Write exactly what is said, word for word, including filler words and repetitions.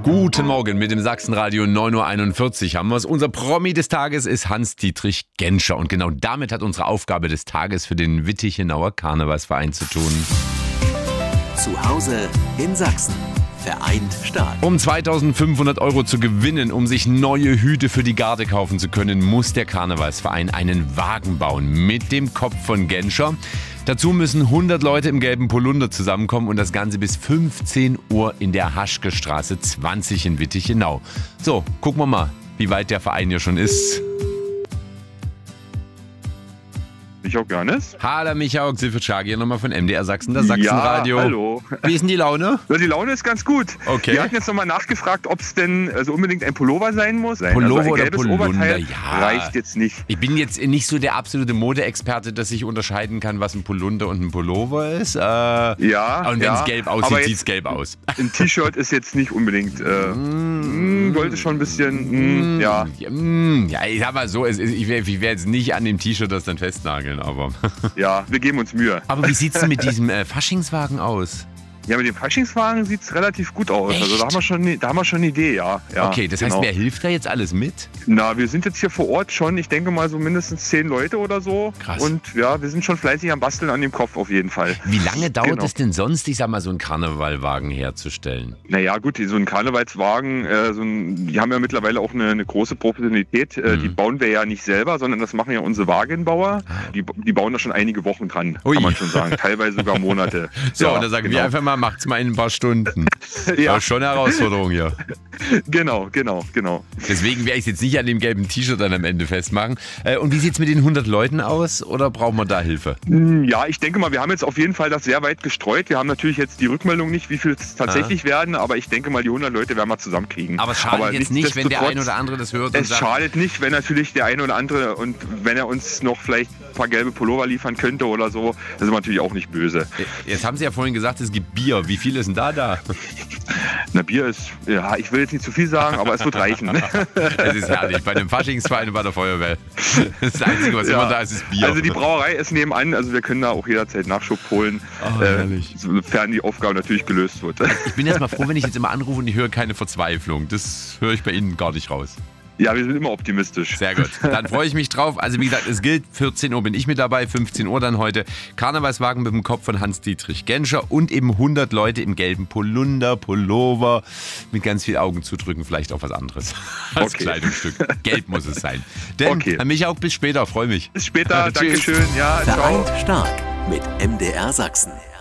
Guten Morgen mit dem Sachsenradio neun Uhr einundvierzig haben wir es. Unser Promi des Tages ist Hans-Dietrich Genscher. Und genau damit hat unsere Aufgabe des Tages für den Wittichenauer Karnevalsverein zu tun. Zu Hause in Sachsen. Vereint stark. Um zweitausendfünfhundert Euro zu gewinnen, um sich neue Hüte für die Garde kaufen zu können, muss der Karnevalsverein einen Wagen bauen mit dem Kopf von Genscher. Dazu müssen hundert Leute im gelben Polunder zusammenkommen und das Ganze bis fünfzehn Uhr in der Haschke-Straße zwanzig in Wittichenau. So, gucken wir mal, wie weit der Verein hier schon ist. Michael Görnes. Hallo Michael, Silfried Schage hier nochmal von M D R Sachsen, das Sachsenradio. Ja, hallo. Wie ist denn die Laune? Ja, die Laune ist ganz gut. Okay. Wir hatten jetzt nochmal nachgefragt, ob es denn also unbedingt ein Pullover sein muss. Pullover also ein oder gelbes Polunder, Oberteil ja. reicht jetzt nicht. Ich bin jetzt nicht so der absolute Modeexperte, dass ich unterscheiden kann, was ein Polunder und ein Pullover ist. Äh, Ja. Und wenn ja. es gelb aussieht, sieht es gelb aus. Ein T-Shirt ist jetzt nicht unbedingt, äh, mm, sollte schon ein bisschen, mm, ja. Ja, mm, ja, ich sag mal so, es ist, ich werde ich werd jetzt nicht an dem T-Shirt das dann festnageln, aber... Ja, wir geben uns Mühe. Aber wie sieht's denn mit diesem äh, Faschingswagen aus? Ja, mit dem Faschingswagen sieht es relativ gut aus. Echt? Also da haben wir schon, da haben wir schon eine Idee, ja. ja Okay, das genau. heißt, wer hilft da jetzt alles mit? Na, wir sind jetzt hier vor Ort schon, ich denke mal so mindestens zehn Leute oder so. Krass. Und ja, wir sind schon fleißig am Basteln an dem Kopf auf jeden Fall. Wie lange dauert Genau. es denn sonst, ich sag mal, so einen Karnevalwagen herzustellen? Naja gut, die- so ein Karnevalswagen, äh, so ein, die haben ja mittlerweile auch eine, eine große Professionalität. Äh, Mhm. Die bauen wir ja nicht selber, sondern das machen ja unsere Wagenbauer. Die, die bauen da schon einige Wochen dran, Ui. kann man schon sagen. Teilweise sogar Monate. So, Ja, und dann sagen genau. wir einfach mal, macht's mal in ein paar Stunden. Ja. Das ist schon eine Herausforderung hier. Genau, genau, genau. Deswegen werde ich es jetzt nicht an dem gelben T-Shirt dann am Ende festmachen. Äh, Und wie sieht's mit den hundert Leuten aus oder brauchen wir da Hilfe? Hm, Ja, ich denke mal, wir haben jetzt auf jeden Fall das sehr weit gestreut. Wir haben natürlich jetzt die Rückmeldung nicht, wie viel es tatsächlich werden, aber ich denke mal, die hundert Leute werden wir zusammenkriegen. Aber es schadet jetzt nicht, wenn der nichtsdestotrotz- ein oder andere das hört und Es sagt, schadet nicht, wenn natürlich der eine oder andere und wenn er uns noch vielleicht ein paar gelbe Pullover liefern könnte oder so, das ist natürlich auch nicht böse. jetzt haben Sie ja vorhin gesagt, es gibt Bier. Wie viel ist denn da da? Na, Bier ist, ja, ich will jetzt nicht zu viel sagen, aber es wird reichen. Es ist herrlich. Bei einem Faschingsverein und bei der Feuerwehr. Das ist das Einzige, was Ja. immer da ist, ist Bier. Also die Brauerei ist nebenan, also wir können da auch jederzeit Nachschub holen, Oh, herrlich. sofern die Aufgabe natürlich gelöst wird. Ich bin jetzt mal froh, wenn ich jetzt immer anrufe und ich höre keine Verzweiflung. Das höre ich bei Ihnen gar nicht raus. Ja, wir sind immer optimistisch. Sehr gut. Dann freue ich mich drauf. Also wie gesagt, es gilt, vierzehn Uhr bin ich mit dabei, fünfzehn Uhr dann heute. Karnevalswagen mit dem Kopf von Hans-Dietrich Genscher und eben hundert Leute im gelben Polunder, Pullover, mit ganz viel Augen zudrücken, vielleicht auch was anderes als Okay. Kleidungsstück. Gelb muss es sein. Denn, Okay. Herr Micha, auch bis später, freue mich. Bis später, Tschüss. Dankeschön. Ja, ciao. Vereint stark mit M D R Sachsen.